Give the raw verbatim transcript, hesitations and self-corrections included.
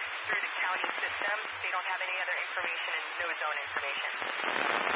through the county system. They don't have any other information and no zone information.